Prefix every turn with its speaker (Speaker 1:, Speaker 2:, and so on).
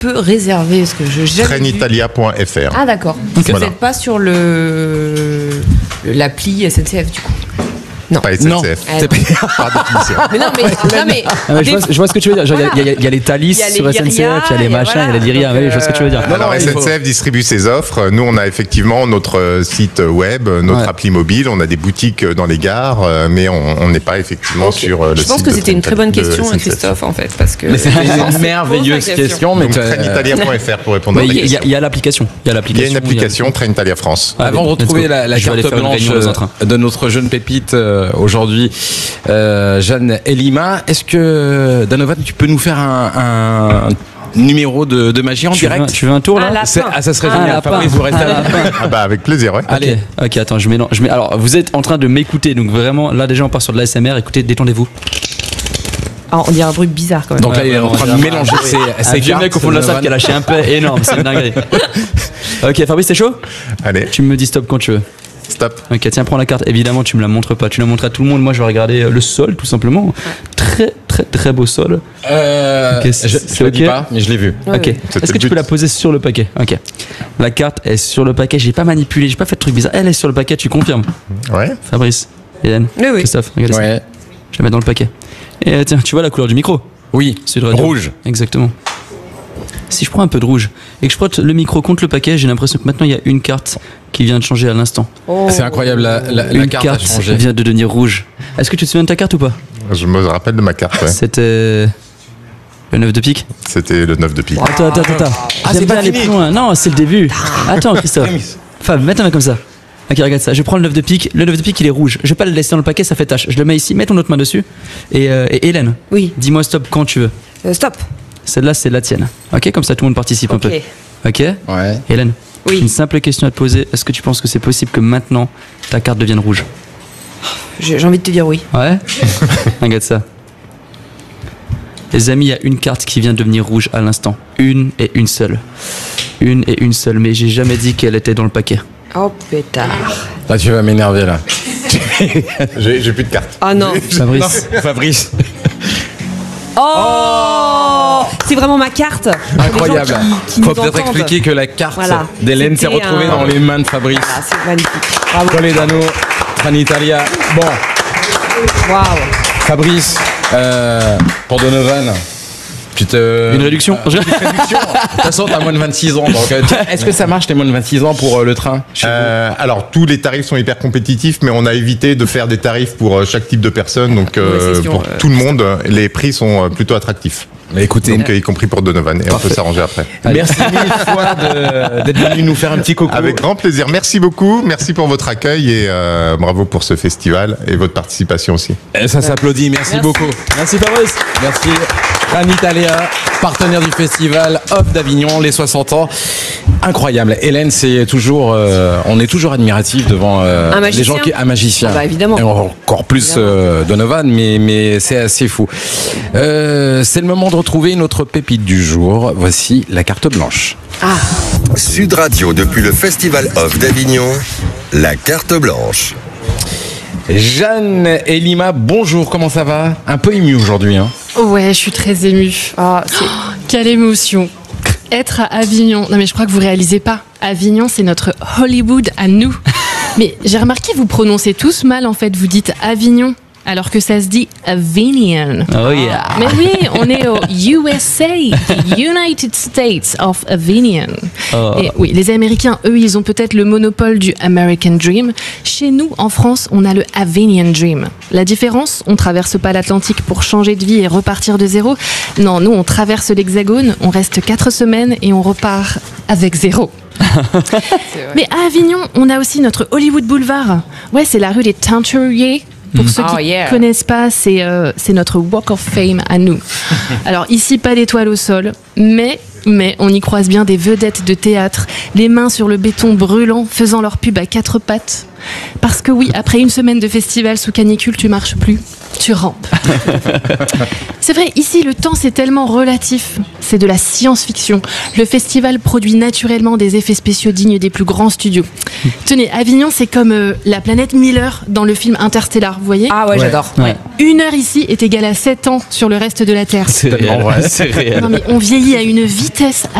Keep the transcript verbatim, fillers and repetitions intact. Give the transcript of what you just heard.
Speaker 1: peut réserver? Parce que je
Speaker 2: trainitalia point f r.
Speaker 1: Ah d'accord.
Speaker 2: Okay.
Speaker 1: Vous
Speaker 2: Voilà.
Speaker 1: n'êtes pas sur le l'appli S N C F du coup? Non.
Speaker 2: Pas S N C F.
Speaker 1: Non. C'est
Speaker 2: par définition.
Speaker 1: Mais non, mais, non, mais,
Speaker 3: ah, mais je, vois, je vois ce que tu veux dire. Il voilà. y, y, y a les Thalys sur S N C F, il y a les machins, il y a les Lyria. Oui, je vois ce que tu veux dire.
Speaker 2: Alors, non, S N C F faut... distribue ses offres. Nous, on a effectivement notre site web, notre ouais. appli mobile. On a des boutiques dans les gares, mais on n'est pas effectivement okay. sur le
Speaker 1: je
Speaker 2: site.
Speaker 1: Je pense que c'était une très bonne question, Christophe, en fait. Parce que
Speaker 4: mais c'est une merveilleuse question.
Speaker 2: Donc, trainitalia point f r pour répondre à la question.
Speaker 3: Il y a l'application.
Speaker 2: Il y a une application, Trainitalia France.
Speaker 4: Avant de retrouver la carte blanche de notre jeune pépite aujourd'hui, Jeanne Elima, est-ce que Donovan, tu peux nous faire un, un numéro de, de magie en
Speaker 3: tu
Speaker 4: direct?
Speaker 3: veux, Tu veux un tour là?
Speaker 4: Ah, ça serait ah, génial. Fabrice, vous restez
Speaker 2: à ah bah avec plaisir. Ouais.
Speaker 3: Allez, ok, okay attends, je mélange. Je mets, alors, vous êtes en train de m'écouter, donc vraiment, là déjà on part sur de l'A S M R. Écoutez, détendez-vous.
Speaker 1: Alors, on dirait un bruit bizarre quand même.
Speaker 4: Donc là, il est en train de mélanger ses, ses
Speaker 3: cartes. Un mec au fond de la salle qui a lâché un peu énorme, c'est une dinguerie. Ok, Fabrice, t'es chaud?
Speaker 2: Allez.
Speaker 3: Tu me dis stop quand tu veux.
Speaker 2: Stop.
Speaker 3: Ok, tiens, prends la carte. Évidemment, tu me la montres pas. Tu la montres à tout le monde. Moi, je vais regarder le sol, tout simplement. Ouais. Très, très, très beau sol.
Speaker 4: Euh, okay, je ne le dis pas, mais je l'ai vu.
Speaker 3: Ok. Ouais, est-ce que tu peux la poser sur le paquet? Ok. La carte est sur le paquet. J'ai pas manipulé. J'ai pas fait de truc bizarre. Elle est sur le paquet. Tu confirmes?
Speaker 2: Ouais.
Speaker 3: Fabrice, Hélène,
Speaker 1: oui, oui.
Speaker 3: Christophe, regardez
Speaker 4: ouais.
Speaker 3: ça. Je vais mettre dans le paquet. Et euh, tiens, tu vois la couleur du micro?
Speaker 4: Oui. Rouge.
Speaker 3: Exactement. Si je prends un peu de rouge et que je frotte le micro contre le paquet, j'ai l'impression que maintenant il y a une carte qui vient de changer à l'instant.
Speaker 4: Oh. C'est incroyable, la, la,
Speaker 3: une
Speaker 4: la carte,
Speaker 3: carte
Speaker 4: a changé.
Speaker 3: vient de devenir rouge. Est-ce que tu te souviens de ta carte ou pas?
Speaker 2: Je me rappelle de ma carte, ouais.
Speaker 3: C'était le neuf de pique.
Speaker 2: C'était le neuf de pique.
Speaker 3: Attends, attends, attends.
Speaker 4: Ah,
Speaker 3: J'aime bien aller plus loin. Non, c'est le début. Attends, Christophe. Fab, mets ta main comme ça. Ok, regarde ça. Je prends le neuf de pique. Le neuf de pique, il est rouge. Je vais pas le laisser dans le paquet, ça fait tache. Je le mets ici. Mets ton autre main dessus. Et, euh, et Hélène.
Speaker 1: Oui.
Speaker 3: Dis-moi stop quand tu veux.
Speaker 1: Euh, stop.
Speaker 3: Celle-là, c'est la tienne. Ok, comme ça tout le monde participe
Speaker 1: okay.
Speaker 3: un peu. Ok.
Speaker 4: Ouais.
Speaker 3: Hélène.
Speaker 1: Oui.
Speaker 3: Une simple question à te poser. Est-ce que tu penses que c'est possible que maintenant ta carte devienne rouge?
Speaker 1: J'ai envie de te dire oui.
Speaker 3: Ouais. Regarde ça. Les amis, il y a une carte qui vient de devenir rouge à l'instant. Une et une seule. Une et une seule. Mais j'ai jamais dit qu'elle était dans le paquet.
Speaker 1: Oh pétard.
Speaker 4: Là, tu vas m'énerver là.
Speaker 2: j'ai, j'ai plus de cartes.
Speaker 1: Ah non.
Speaker 3: Fabrice.
Speaker 4: Non, Fabrice.
Speaker 1: Oh, oh c'est vraiment ma carte.
Speaker 4: Incroyable. Qui, qui Faut peut-être entendent. expliquer que la carte voilà. d'Hélène s'est retrouvée un... dans les mains de Fabrice.
Speaker 1: Voilà, c'est magnifique. Bravo.
Speaker 4: Toledano, Trainitalia. Bon.
Speaker 1: Waouh.
Speaker 4: Fabrice, euh, pour Donovan. Tu te...
Speaker 3: Une réduction.
Speaker 4: Euh, une réduction. De toute façon, t'as moins de vingt-six ans. Donc, euh, est-ce que ça marche, les moins de vingt-six ans pour euh, le train
Speaker 2: euh, Alors, tous les tarifs sont hyper compétitifs, mais on a évité de faire des tarifs pour euh, chaque type de personne. Donc, euh, oui, pour euh... tout le monde, les prix sont plutôt attractifs.
Speaker 4: Mais écoutez,
Speaker 2: donc, euh, y compris pour Donovan. Et parfait. On peut s'arranger après.
Speaker 4: Merci mille fois de, d'être venu nous faire un petit coucou.
Speaker 2: Avec grand plaisir. Merci beaucoup. Merci pour votre accueil et euh, bravo pour ce festival et votre participation aussi.
Speaker 4: Et ça s'applaudit. Merci, Merci beaucoup.
Speaker 3: Merci Fabrice.
Speaker 4: Merci. Trainitalia, partenaire du festival Off d'Avignon, les soixante ans. Incroyable. Hélène, c'est toujours, euh, on est toujours admiratif devant euh, les gens qui, un magicien.
Speaker 1: Ah bah évidemment.
Speaker 4: Et encore plus euh, Donovan, mais mais c'est assez fou. Euh, c'est le moment de retrouver notre pépite du jour. Voici la carte blanche.
Speaker 1: Ah.
Speaker 5: Sud Radio depuis le festival Off d'Avignon, la carte blanche.
Speaker 4: Jeanne Elima, bonjour, comment ça va? Un peu émue aujourd'hui, hein?
Speaker 6: Ouais, je suis très émue.
Speaker 1: Ah, c'est...
Speaker 6: Oh, quelle émotion! Être à Avignon. Non, mais je crois que vous réalisez pas. Avignon, c'est notre Hollywood à nous. Mais j'ai remarqué, vous prononcez tous mal, en fait. Vous dites Avignon, alors que ça se dit Avignon.
Speaker 3: Oh yeah.
Speaker 6: Mais oui, on est au U S A, United States of Avignon. Oh. Et oui, les Américains, eux, ils ont peut-être le monopole du American Dream. Chez nous, en France, on a le Avignon Dream. La différence, on traverse pas l'Atlantique pour changer de vie et repartir de zéro. Non, nous, on traverse l'Hexagone, on reste quatre semaines et on repart avec zéro. Mais à Avignon, on a aussi notre Hollywood Boulevard. Ouais, c'est la rue des Teinturiers. Pour ceux qui ne oh, yeah. connaissent pas, c'est, euh, c'est notre Walk of Fame à nous. Alors ici, pas d'étoiles au sol, mais, mais on y croise bien des vedettes de théâtre, les mains sur le béton brûlant, faisant leur pub à quatre pattes. Parce que oui, après une semaine de festival sous canicule, tu marches plus. tu rampes. C'est vrai, ici, le temps, c'est tellement relatif. C'est de la science-fiction. Le festival produit naturellement des effets spéciaux dignes des plus grands studios. Tenez, Avignon, c'est comme euh, la planète Miller dans le film Interstellar, vous voyez ?
Speaker 1: Ah ouais, ouais. j'adore. Ouais.
Speaker 6: Une heure ici est égale à sept ans sur le reste de la Terre.
Speaker 3: C'est réel. C'est réel.
Speaker 6: Non mais on vieillit à une vitesse